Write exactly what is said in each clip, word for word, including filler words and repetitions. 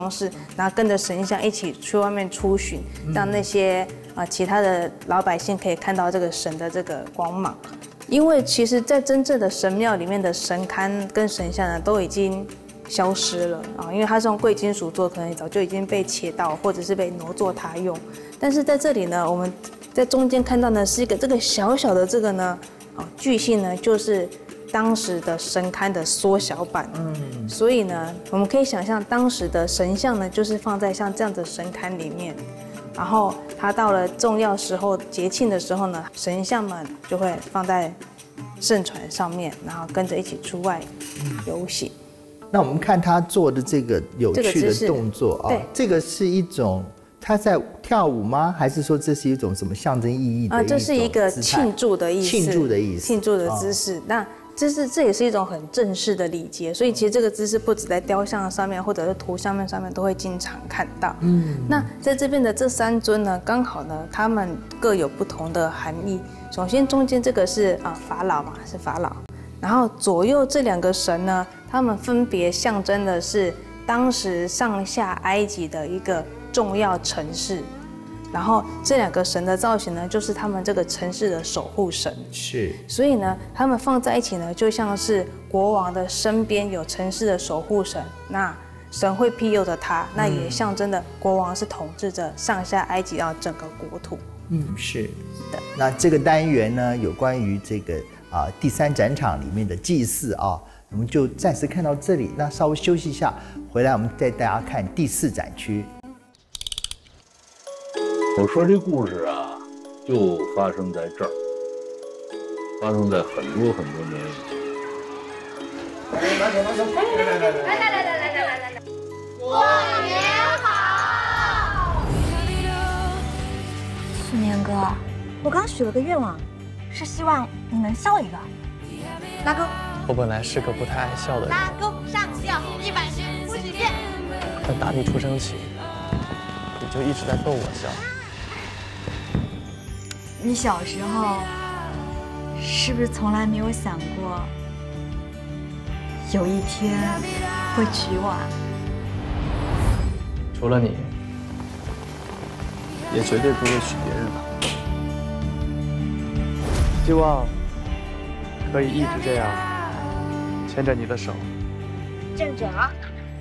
方式，然后跟着神像一起去外面出巡，让那些呃其他的老百姓可以看到这个神的这个光芒。因为其实，在真正的神庙里面的神龛跟神像呢，都已经消失了啊，因为它是用贵金属做，可能早就已经被切到，或者是被挪作他用。但是在这里呢，我们在中间看到呢，是一个这个小小的这个呢，啊，巨信呢，就是当时的神龛的缩小版。嗯，所以呢，我们可以想象当时的神像呢，就是放在像这样的神龛里面。然后他到了重要时候、节庆的时候呢，神像们就会放在圣船上面，然后跟着一起出外游行。 那我们看他做的这个有趣的动作啊，这个是一种他在跳舞吗？还是说这是一种什么象征意义的？啊， 这是一个庆祝的意思， 庆祝的意思， 庆祝的姿势。哦、那这是这也是一种很正式的礼节，所以其实这个姿势不止在雕像上面或者是图像面上面都会经常看到。嗯，那在这边的这三尊呢，刚好呢，他们各有不同的含义。首先中间这个是啊法老嘛，是法老。然后左右这两个神呢，他们分别象征的是当时上下埃及的一个重要城市。然后这两个神的造型呢，就是他们这个城市的守护神。 是， 所以呢，他们放在一起呢，就像是国王的身边有城市的守护神，那神会庇佑着他，那也象征的国王是统治着上下埃及到整个国土。 嗯，是的。那这个单元呢，有关于这个啊第三展场里面的祭祀啊，我们就暂时看到这里。那稍微休息一下，回来我们带大家看第四展区。 我说这故事啊，就发生在这儿，发生在很多很多年以前。 来来来来来来来来来来来来来，过年好！ 去年哥，我刚许了个愿望，是希望你能笑一个。拉钩。 我本来是个不太爱笑的人。 拉钩上吊一百五十遍。 但打你出生起，你就一直在逗我笑。 你小时候是不是从来没有想过有一天会娶我啊？ 除了你，也绝对不会娶别人了。希望可以一直这样牵着你的手。 正准啊！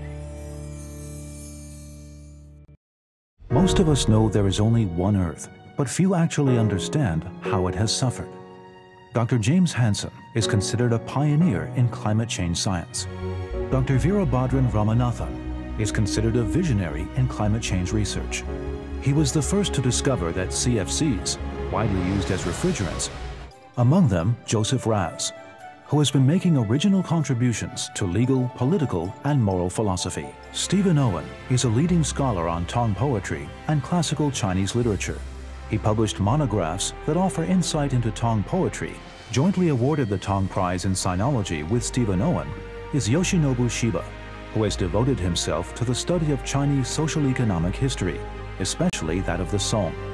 Most of us know there is only one Earth, but few actually understand how it has suffered. Doctor James Hansen is considered a pioneer in climate change science. Doctor Veerabhadran Ramanathan is considered a visionary in climate change research. He was the first to discover that C F Cs, widely used as refrigerants, among them Joseph Raz, who has been making original contributions to legal, political, and moral philosophy. Stephen Owen is a leading scholar on Tong poetry and classical Chinese literature. He published monographs that offer insight into Tong poetry. Jointly awarded the Tong Prize in Sinology with Stephen Owen is Yoshinobu Shiba, who has devoted himself to the study of Chinese social economic history, especially that of the Song.